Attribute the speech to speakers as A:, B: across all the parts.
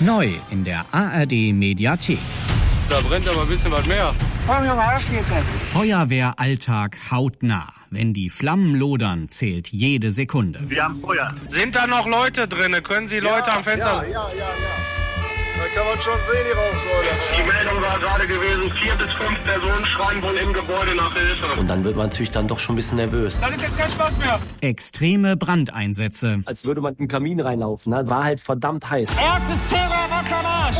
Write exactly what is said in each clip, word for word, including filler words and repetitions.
A: Neu in der A R D Mediathek.
B: Da brennt aber ein bisschen was mehr.
A: Feuerwehralltag hautnah. Wenn die Flammen lodern, zählt jede Sekunde.
C: Wir haben Feuer.
B: Sind da noch Leute drin? Können Sie Leute
C: ja,
B: am Fenster...
C: Ja, ja, ja, ja.
D: Da kann man schon sehen, die Rauchsäule.
C: Die Meldung war gerade gewesen, vier bis fünf Personen schreien wohl im Gebäude nach Hilfe.
E: Und dann wird man natürlich dann doch schon ein bisschen nervös.
D: Dann ist jetzt kein Spaß mehr.
A: Extreme Brandeinsätze.
E: Als würde man in den Kamin reinlaufen. Ne? War halt verdammt heiß.
C: Erstes Terror, Wackermarsch!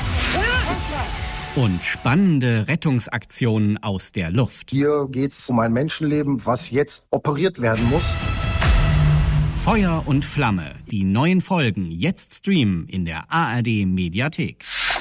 A: Und spannende Rettungsaktionen aus der Luft.
F: Hier geht's um ein Menschenleben, was jetzt operiert werden muss.
A: Feuer und Flamme. Die neuen Folgen jetzt streamen in der A R D Mediathek.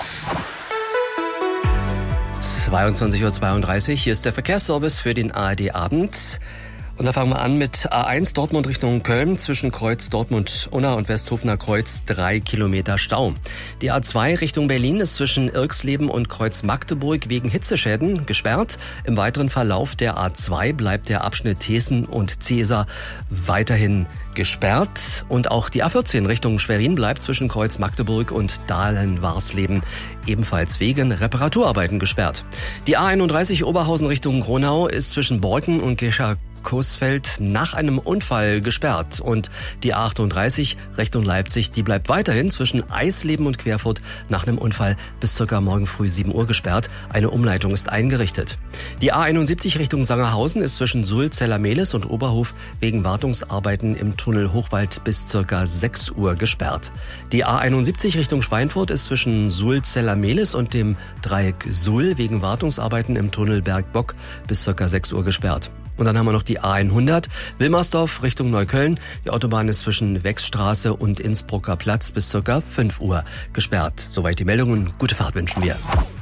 G: zweiundzwanzig Uhr zweiunddreißig, hier ist der Verkehrsservice für den A R D Abend. Und da fangen wir an mit A eins Dortmund Richtung Köln, zwischen Kreuz Dortmund-Unna und Westhofener Kreuz drei Kilometer Stau. Die A zwei Richtung Berlin ist zwischen Irxleben und Kreuz Magdeburg wegen Hitzeschäden gesperrt. Im weiteren Verlauf der A zwei bleibt der Abschnitt Hessen und Cäsar weiterhin gesperrt. Und auch die A vierzehn Richtung Schwerin bleibt zwischen Kreuz Magdeburg und Dahlen-Warsleben ebenfalls wegen Reparaturarbeiten gesperrt. Die A einunddreißig Oberhausen Richtung Gronau ist zwischen Borken und Gescher Coesfeld nach einem Unfall gesperrt. Und die A achtunddreißig Richtung Leipzig, die bleibt weiterhin zwischen Eisleben und Querfurt nach einem Unfall bis circa morgen früh sieben Uhr gesperrt. Eine Umleitung ist eingerichtet. Die A einundsiebzig Richtung Sangerhausen ist zwischen Suhl-Zellermehlis und Oberhof wegen Wartungsarbeiten im Tunnel Hochwald bis circa sechs Uhr gesperrt. Die A einundsiebzig Richtung Schweinfurt ist zwischen Suhl-Zellermehlis und dem Dreieck Suhl wegen Wartungsarbeiten im Tunnel Bergbock bis circa sechs Uhr gesperrt. Und dann haben wir noch die A hundert, Wilmersdorf Richtung Neukölln. Die Autobahn ist zwischen Wechsstraße und Innsbrucker Platz bis circa fünf Uhr gesperrt. Soweit die Meldungen. Gute Fahrt wünschen wir.